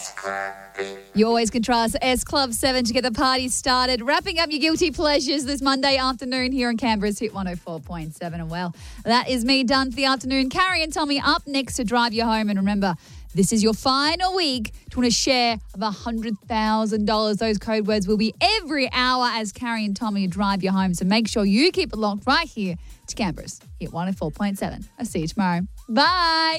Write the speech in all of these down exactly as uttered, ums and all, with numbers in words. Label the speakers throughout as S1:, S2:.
S1: You always can trust S Club seven to get the party started. Wrapping up your guilty pleasures this Monday afternoon here on Canberra's Hit one oh four point seven. And well, that is me done for the afternoon. Carrie and Tommy up next to drive you home. And remember, this is your final week to win a share of one hundred thousand dollars. Those code words will be every hour as Carrie and Tommy drive you home. So make sure you keep it locked right here to Canberra's Hit one oh four point seven. I'll see you tomorrow. Bye.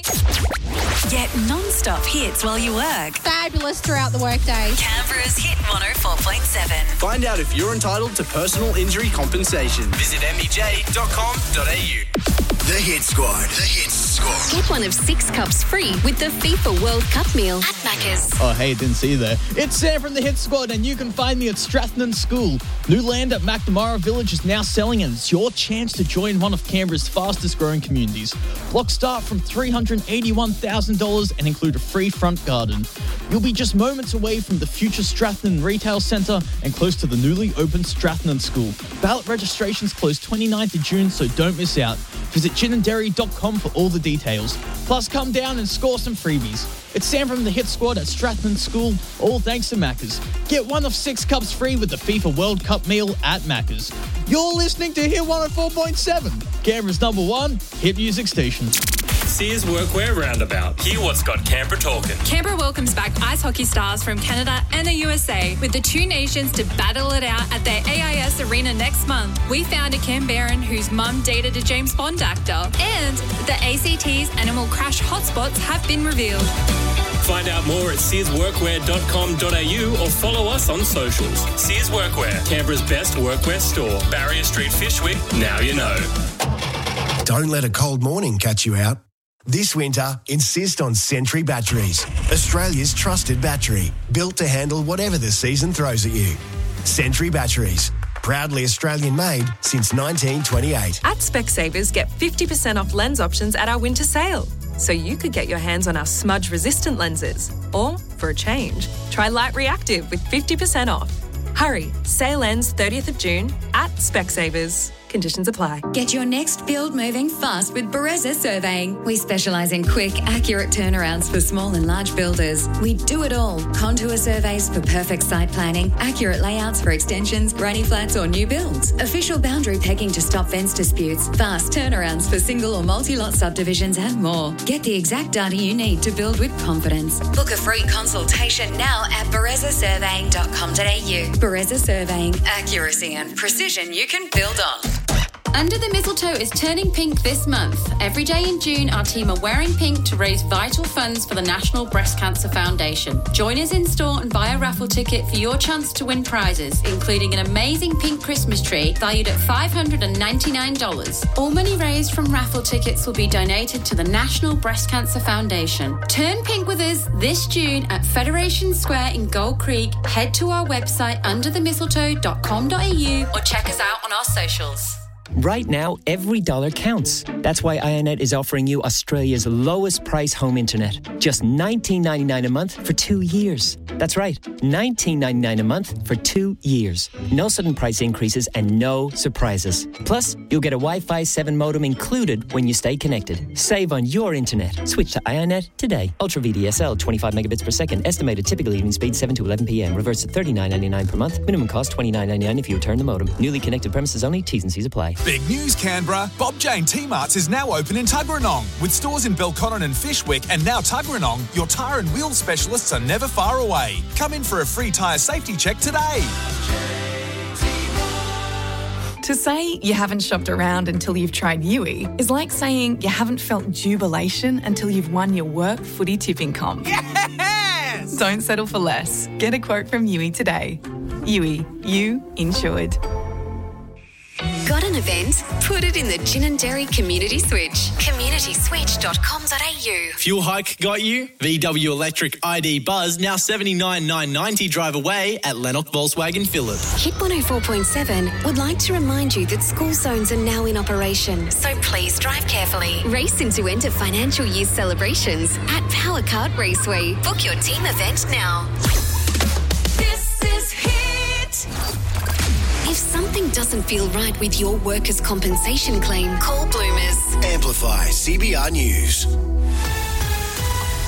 S2: Get non-stop hits while you work.
S3: Fabulous throughout the workday.
S2: Canberra's Hit one oh four point seven.
S4: Find out if you're entitled to personal injury compensation. Visit m e j dot com dot a u.
S5: The Hit Squad. The Hit Squad.
S6: Get one of six cups free with the FIFA World Cup meal at Macca's.
S7: Oh, hey, didn't see you there. It's Sam from the Hit Squad, and you can find me at Strathnan School. New land at McNamara Village is now selling, and it's your chance to join one of Canberra's fastest growing communities. Blocks start from three hundred eighty-one thousand dollars and include a free front garden. You'll be just moments away from the future Strathnan Retail Centre and close to the newly opened Strathnan School. Ballot registrations close twenty-ninth of June, so don't miss out. Visit gin and dairy dot com for all the details. Plus, come down and score some freebies. It's Sam from the Hit Squad at Strathnan School, all thanks to Macca's. Get one of six cups free with the FIFA World Cup meal at Macca's. You're listening to Hit one oh four point seven, Canberra's number one hit music station.
S8: Sears Workwear Roundabout. Hear what's got Canberra talking.
S9: Canberra welcomes back ice hockey stars from Canada and the U S A with the two nations to battle it out at their A I S Arena next month. We found a Canberran whose mum dated a James Bond actor, and the A C T's animal crash hotspots have been revealed.
S8: Find out more at sears workwear dot com dot a u or follow us on socials. Sears Workwear, Canberra's best workwear store. Barrier Street, Fishwick, now you know.
S5: Don't let a cold morning catch you out. This winter, insist on Sentry Batteries, Australia's trusted battery, built to handle whatever the season throws at you. Sentry Batteries, proudly Australian-made since nineteen twenty-eight.
S10: At Specsavers, get fifty percent off lens options at our winter sale. So you could get your hands on our smudge-resistant lenses. Or, for a change, try Light Reactive with fifty percent off. Hurry, sale ends thirtieth of June at Specsavers. Conditions apply.
S6: Get your next build moving fast with Bereza Surveying. We specialise in quick, accurate turnarounds for small and large builders. We do it all. Contour surveys for perfect site planning, accurate layouts for extensions, granny flats or new builds, official boundary pegging to stop fence disputes, fast turnarounds for single or multi-lot subdivisions and more. Get the exact data you need to build with confidence. Book a free consultation now at bereza surveying dot com dot a u. Bereza Surveying. Accuracy and precision you can build on.
S11: Under the Mistletoe is turning pink this month. Every day in June, our team are wearing pink to raise vital funds for the National Breast Cancer Foundation. Join us in store and buy a raffle ticket for your chance to win prizes, including an amazing pink Christmas tree valued at five hundred ninety-nine dollars. All money raised from raffle tickets will be donated to the National Breast Cancer Foundation. Turn pink with us this June at Federation Square in Gold Creek. Head to our website under the mistletoe dot com dot a u or check us out on our socials.
S12: Right now, every dollar counts. That's why iiNet is offering you Australia's lowest price home internet. Just nineteen ninety-nine a month for two years. That's right, nineteen ninety-nine a month for two years. No sudden price increases and no surprises. Plus, you'll get a Wi-Fi seven modem included when you stay connected. Save on your internet. Switch to iiNet today. Ultra V D S L, twenty-five megabits per second. Estimated typical evening speed seven to eleven p.m. Reverse at thirty-nine ninety-nine per month. Minimum cost twenty-nine ninety-nine if you return the modem. Newly connected premises only. T's and C's apply.
S13: Big news, Canberra. Bob Jane T-Marts is now open in Tuggeranong. With stores in Belconnen and Fishwick and now Tuggeranong, your tyre and wheel specialists are never far away. Come in for a free tyre safety check today.
S10: To say you haven't shopped around until you've tried Yui is like saying you haven't felt jubilation until you've won your work footy tipping comp.
S13: Yes!
S10: Don't settle for less. Get a quote from Yui today. Yui, you insured.
S6: Got an event? Put it in the Gin and Dairy Community Switch. community switch dot com dot a u.
S4: Fuel hike got you? V W Electric I D Buzz now seventy-nine thousand nine hundred ninety drive away at Lennox Volkswagen Phillip.
S6: Hit one oh four point seven would like to remind you that school zones are now in operation, so please drive carefully. Race in to enter financial year celebrations at Power Kart Raceway. Book your team event now. This is Hit. If something doesn't feel right with your workers' compensation claim, call Bloomers.
S5: Amplify C B R News.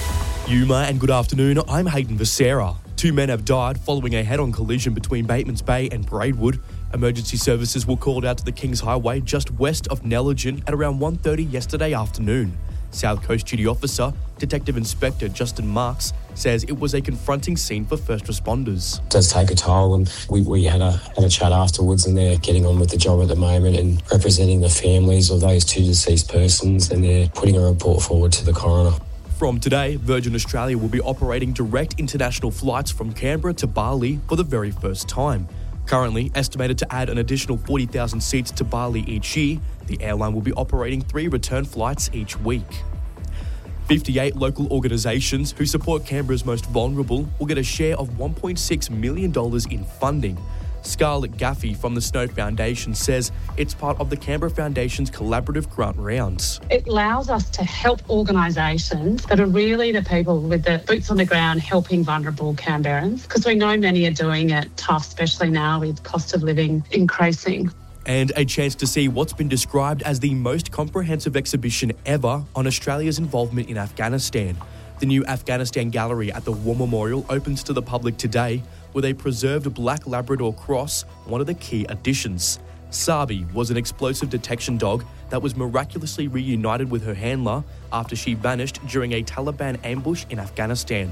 S14: Yuma and good afternoon, I'm Hayden Becerra. Two men have died following a head-on collision between Batemans Bay and Braidwood. Emergency services were called out to the Kings Highway just west of Nellingen at around one thirty yesterday afternoon. South Coast Duty Officer, Detective Inspector Justin Marks, says it was a confronting scene for first responders.
S15: It does take a toll, and we, we had a had a chat afterwards, and they're getting on with the job at the moment and representing the families of those two deceased persons, and they're putting a report forward to the coroner.
S14: From today, Virgin Australia will be operating direct international flights from Canberra to Bali for the very first time. Currently estimated to add an additional forty thousand seats to Bali each year, the airline will be operating three return flights each week. fifty-eight local organisations who support Canberra's most vulnerable will get a share of one point six million dollars in funding. Scarlett Gaffey from the Snow Foundation says it's part of the Canberra Foundation's collaborative grant rounds.
S16: It allows us to help organisations that are really the people with the boots on the ground helping vulnerable Canberrans, because we know many are doing it tough, especially now with cost of living increasing.
S14: And a chance to see what's been described as the most comprehensive exhibition ever on Australia's involvement in Afghanistan. The new Afghanistan Gallery at the War Memorial opens to the public today with a preserved black Labrador cross, one of the key additions. Sabi was an explosive detection dog that was miraculously reunited with her handler after she vanished during a Taliban ambush in Afghanistan.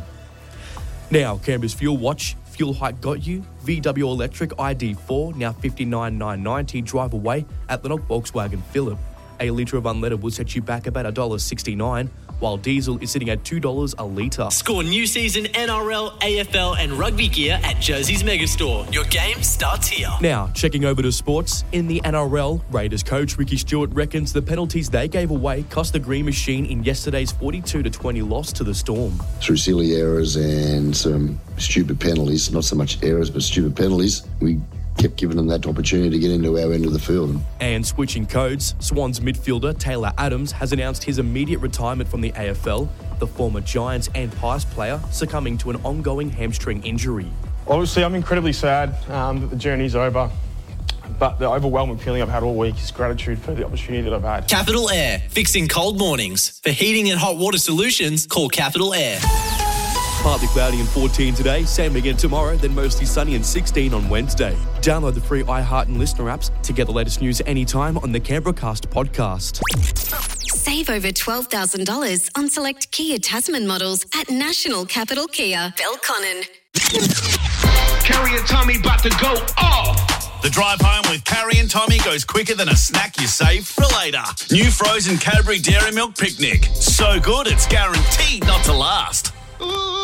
S14: Now, Canberra's Fuel Watch. Fuel hike got you. V W Electric I D four, now fifty-nine thousand nine hundred ninety, drive away at Lennox Volkswagen Phillip. A litre of unleaded will set you back about one dollar sixty-nine, while diesel is sitting at two dollars a litre.
S4: Score new season N R L, A F L and rugby gear at Jersey's Megastore. Your game starts here.
S14: Now, checking over to sports. In the N R L, Raiders coach Ricky Stewart reckons the penalties they gave away cost the Green Machine in yesterday's forty-two to twenty loss to the Storm.
S17: Through silly errors and some stupid penalties, not so much errors but stupid penalties, we kept giving them that opportunity to get into our end of the field.
S14: And switching codes, Swans midfielder Taylor Adams has announced his immediate retirement from the A F L, the former Giants and Pies player succumbing to an ongoing hamstring injury.
S18: Obviously, I'm incredibly sad um, that the journey's over, but the overwhelming feeling I've had all week is gratitude for the opportunity that I've had.
S4: Capital Air, fixing cold mornings. For heating and hot water solutions, call Capital Air.
S14: Partly cloudy and fourteen today, same again tomorrow, then mostly sunny and sixteen on Wednesday. Download the free iHeart and Listener apps to get the latest news anytime on the Canberra Cast podcast.
S19: Save over twelve thousand dollars on select Kia Tasman models at National Capital Kia, Belconnen.
S20: Carrie and Tommy about to go off. The drive home with Carrie and Tommy goes quicker than a snack you save for later. New frozen Cadbury Dairy Milk Picnic. So good it's guaranteed not to last.